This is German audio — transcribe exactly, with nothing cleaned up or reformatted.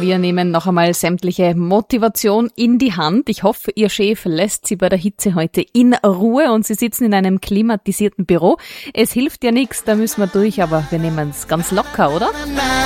Wir nehmen noch einmal sämtliche Motivation in die Hand. Ich hoffe, Ihr Chef lässt Sie bei der Hitze heute in Ruhe und Sie sitzen in einem klimatisierten Büro. Es hilft ja nichts, da müssen wir durch, aber wir nehmen es ganz locker, oder?